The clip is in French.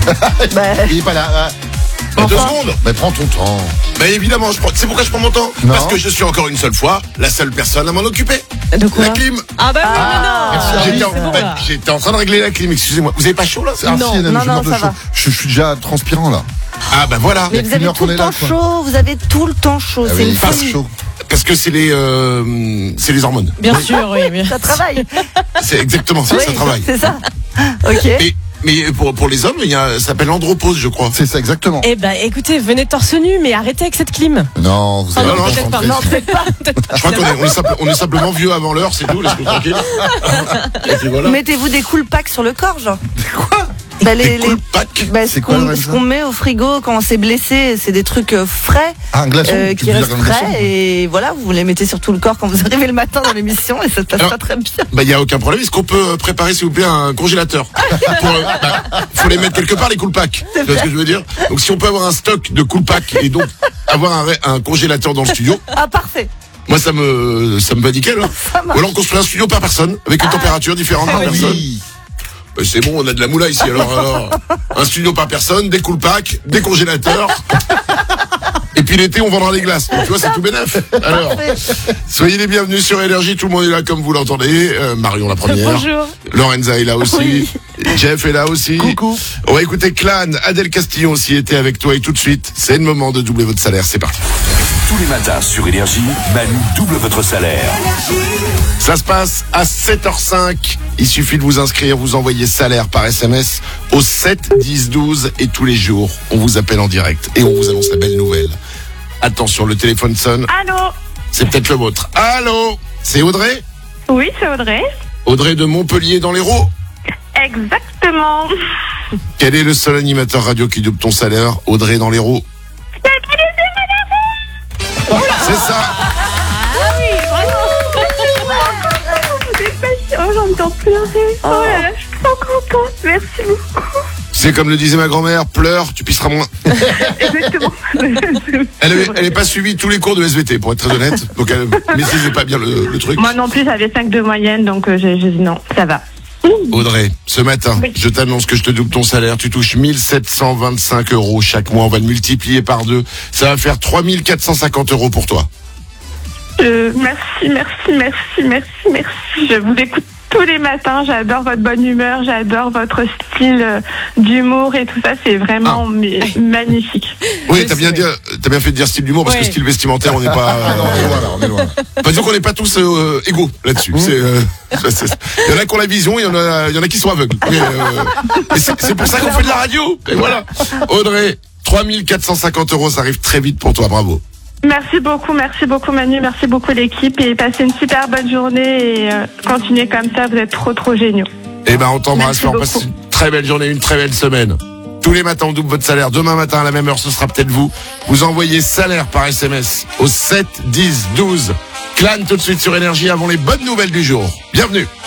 Il est pas là. Bah, 2 secondes. Mais prends ton temps. Mais évidemment, c'est pourquoi je prends mon temps. Non. Parce que je suis encore une seule fois la seule personne à m'en occuper. De quoi? La clim. Ah bah oui, mais non. J'étais en train de régler la clim, excusez-moi. Vous avez pas chaud là? Non. Je suis déjà transpirant là. Ah bah voilà. Mais vous avez tout le temps chaud, vous avez tout le temps chaud, c'est une folie. Parce que c'est les hormones. Bien sûr, oui. Ça travaille. C'est exactement ça, ça travaille. C'est ça. Ok. Mais pour les hommes, ça s'appelle andropause, je crois. C'est ça, exactement. Eh ben, écoutez, venez torse nu, mais arrêtez avec cette clim. Non, vous avez non, peut-être pas. Non, peut-être pas. Je crois qu'on est simplement vieux avant l'heure, c'est tout, laisse-nous tranquille. Et puis voilà. Mettez-vous des cool packs sur le corps, genre. Quoi? Des cool packs. Ce qu'on met au frigo quand on s'est blessé, c'est des trucs frais, un glaçon, qui restent frais, et voilà, vous les mettez sur tout le corps quand vous arrivez le matin dans l'émission, et ça se passe pas très bien. Bah, il y a aucun problème. Est-ce qu'on peut préparer, s'il vous plaît, un congélateur? Faut les mettre quelque part, les cool packs. Tu vois ce que je veux dire? Donc, si on peut avoir un stock de cool packs et donc avoir un congélateur dans le studio. Ah, parfait. Moi, ça me va nickel. Hein. Ou alors, on construit un studio par personne, avec une température différente par personne. C'est bon, on a de la moula ici. Alors, un studio par personne, des cool packs, des congélateurs. Et puis l'été, on vendra des glaces. Donc, tu vois, c'est tout bénef. Alors, soyez les bienvenus sur Énergie. Tout le monde est là, comme vous l'entendez. Marion, la première. Bonjour. Lorenza est là aussi. Oui. Jeff est là aussi. Coucou. On va écouter Clan. Adèle Castillon aussi était avec toi. Et tout de suite, c'est le moment de doubler votre salaire. C'est parti. Tous les matins sur Énergie, Manu double votre salaire. Ça se passe à 7h05. Il suffit de vous inscrire, vous envoyez salaire par SMS au 7 10 12 et tous les jours, on vous appelle en direct et on vous annonce la belle nouvelle. Attention, le téléphone sonne. Allô? C'est peut-être le vôtre. Allô? C'est Audrey? Oui, c'est Audrey. Audrey de Montpellier dans l'Hérault. Exactement. Quel est le seul animateur radio qui double ton salaire? Audrey dans l'Hérault. C'est ça. Oh, j'entends pleurer. Oh là là, je suis trop contente. Merci beaucoup. C'est comme le disait ma grand-mère, pleure, tu pisseras moins. Exactement. Elle est pas suivie tous les cours de SVT, pour être très honnête. Donc elle maîtrisait pas bien le truc. Moi non plus, j'avais 5 de moyenne, donc j'ai dit non, ça va. Audrey, ce matin, oui. Je t'annonce que je te double ton salaire. Tu touches 1725 € chaque mois. On va le multiplier par 2. Ça va faire 3450 € pour toi. Merci. Je vous écoute tous les matins. J'adore votre bonne humeur. J'adore votre style d'humour et tout ça. C'est vraiment magnifique. Oui, t'as bien fait de dire style d'humour parce que style vestimentaire, on n'est pas. On est loin. Pas dire qu'on n'est pas tous égaux là-dessus. Il y en a qui ont la vision, il y en a qui sont aveugles. Mais c'est pour ça qu'on fait de la radio. Et voilà. Audrey, 3450 €, ça arrive très vite pour toi. Bravo. Merci beaucoup Manu, merci beaucoup l'équipe et passez une super bonne journée et continuez comme ça, vous êtes trop géniaux. Eh ben on t'embrasse, on passe une très belle journée, une très belle semaine. Tous les matins on double votre salaire, demain matin à la même heure ce sera peut-être vous. Vous envoyez salaire par SMS au 7 10 12. Clan tout de suite sur Énergie avant les bonnes nouvelles du jour. Bienvenue.